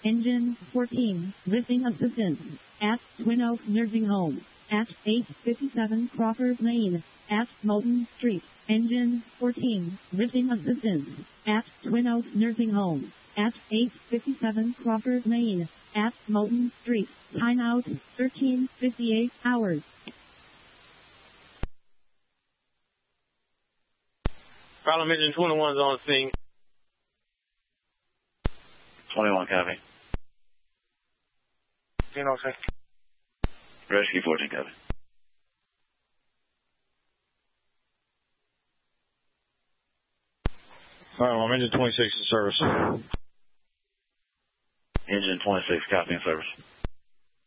Engine 14, missing assistance at Twin Oaks Nursing Home at 857 Crawford Lane at Moulton Street. Engine 14, missing assistance at Twin Oaks Nursing Home at 857 Crawford Lane at Moulton Street. Timeout 13:58 hours. Problem engine 21's on scene. 21 copy. 10-06. Rescue 14 copy. I'm engine 26 in service. Engine 26 copy in service.